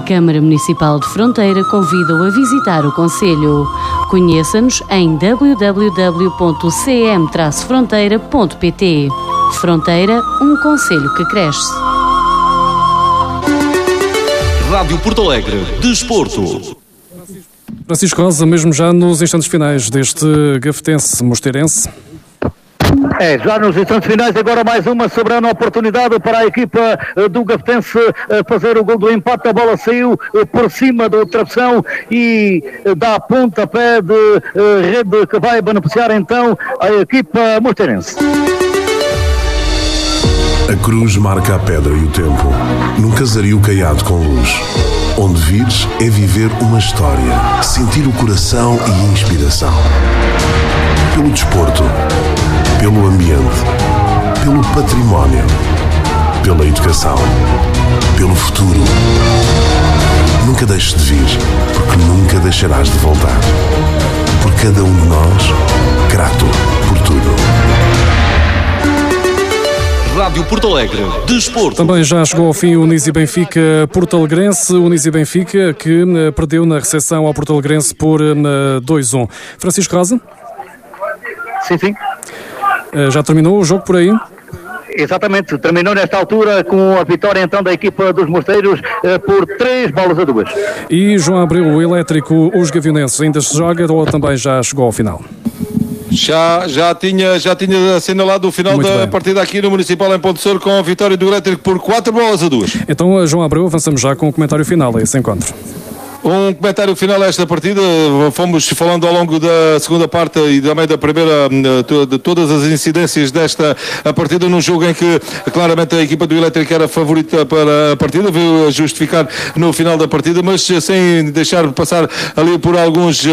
Câmara Municipal de Fronteira convida-o a visitar o concelho. Conheça-nos em www.cm-fronteira.pt. Fronteira, um concelho que cresce. Rádio Porto Alegre, Desporto. Francisco Rosa, mesmo já nos instantes finais deste Gafetense Mosteirense. Já nos instantes finais, agora mais uma soberana oportunidade para a equipa do Gafetense fazer o gol do empate. A bola saiu por cima do travessão e dá pontapé de rede que vai beneficiar então a equipa mosteirense. A cruz marca a pedra e o tempo, num casario caiado com luz. Onde vires é viver uma história, sentir o coração e inspiração. Pelo desporto, pelo ambiente, pelo património, pela educação, pelo futuro. Nunca deixes de vir, porque nunca deixarás de voltar. Por cada um de nós, grato por tudo. Rádio Porto Alegre, Desporto. Também já chegou ao fim o Unisi Benfica Porto Alegrense. O Unisi Benfica que perdeu na recepção ao Porto Alegrense por 2-1. Francisco Rosa? Sim. Já terminou o jogo por aí? Exatamente, terminou nesta altura com a vitória então da equipa dos Mosteiros por 3-2. E João Abreu, o Elétrico, os Gavionenses, ainda se joga ou também já chegou ao final? Já tinha assinalado o final da partida aqui no Municipal em Ponte Sor com a vitória do Elétrico por 4-2. Então, João Abreu, avançamos já com o comentário final a esse encontro. Um comentário final a esta partida. Fomos falando ao longo da segunda parte e também da primeira de todas as incidências desta partida, num jogo em que claramente a equipa do Elétrico era favorita para a partida, veio a justificar no final da partida, mas sem deixar passar ali por algumas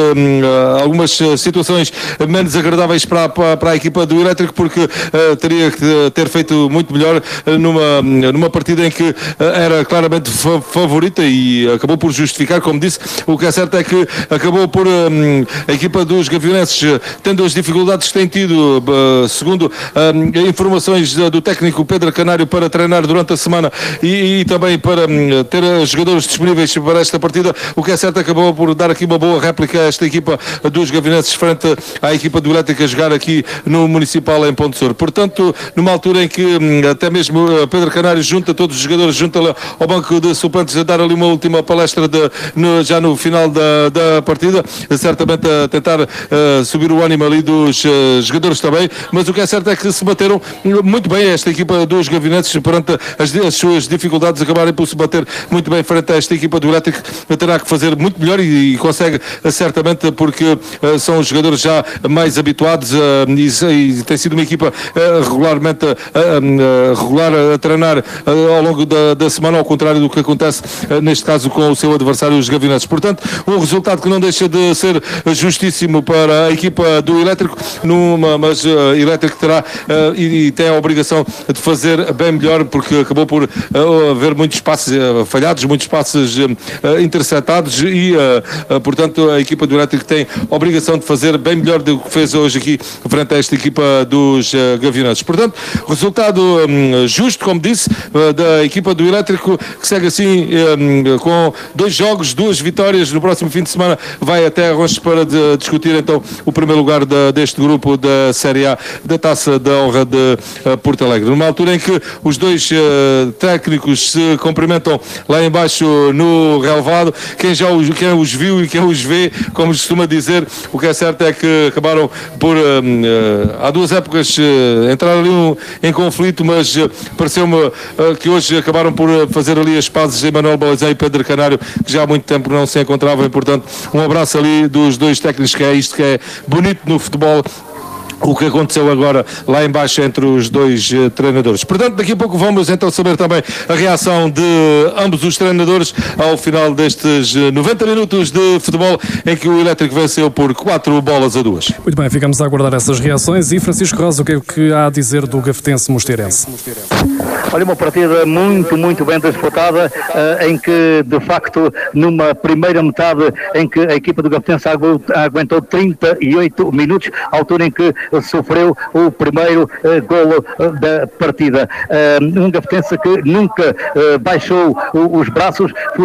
situações menos agradáveis para a equipa do Elétrico, porque teria que ter feito muito melhor numa partida em que era claramente favorita e acabou por justificar, como disse. O que é certo é que acabou por a equipa dos Gavionenses tendo as dificuldades que tem tido, segundo informações do técnico Pedro Canário, para treinar durante a semana e também para ter jogadores disponíveis para esta partida. O que é certo é que acabou por dar aqui uma boa réplica a esta equipa dos Gavionenses frente à equipa do Elétrico a jogar aqui no Municipal em Ponte Sor. Portanto, numa altura em que até mesmo Pedro Canário junta todos os jogadores, junta ao banco de suplentes a dar ali uma última palestra já no final da partida, certamente a tentar subir o ânimo ali dos jogadores também, mas o que é certo é que se bateram muito bem esta equipa dos Gavionenses perante as suas dificuldades, acabarem por se bater muito bem frente a esta equipa do Elétrico. Terá que fazer muito melhor e consegue certamente, porque são os jogadores já mais habituados e tem sido uma equipa regularmente regular a treinar ao longo da semana, ao contrário do que acontece neste caso com o seu adversário, os Gavionenses. Portanto, um resultado que não deixa de ser justíssimo para a equipa do Elétrico, mas o Elétrico terá e tem a obrigação de fazer bem melhor, porque acabou por haver muitos passes falhados, muitos passes interceptados e, portanto, a equipa do Elétrico tem a obrigação de fazer bem melhor do que fez hoje aqui frente a esta equipa dos Gavionenses. Portanto, resultado justo, como disse, da equipa do Elétrico, que segue assim com 2 jogos, 2 vitórias. No próximo fim de semana vai até Arroz para discutir então o primeiro lugar deste grupo da Série A da Taça da Honra de Porto Alegre. Numa altura em que os 2 técnicos se cumprimentam lá embaixo no relvado, quem os viu e quem os vê, como se costuma dizer, o que é certo é que acabaram por há 2 épocas entrar ali em conflito, mas pareceu-me que hoje acabaram por fazer ali as pazes em Manuel Balazão e Pedro Canário, que já há muito tempo não se encontravam, e portanto um abraço ali dos 2 técnicos, que é isto que é bonito no futebol, o que aconteceu agora lá em baixo entre os 2 treinadores. Portanto, daqui a pouco vamos então saber também a reação de ambos os treinadores ao final destes 90 minutos de futebol em que o Elétrico venceu por 4-2. Muito bem, ficamos a aguardar essas reações. E Francisco Rosa, o que é que há a dizer do Gafetense Mosteirense? Olha, uma partida muito bem disputada, em que de facto numa primeira metade em que a equipa do Gafetense aguentou 38 minutos, altura em que sofreu o primeiro golo da partida. Um Gafetense que nunca baixou os braços,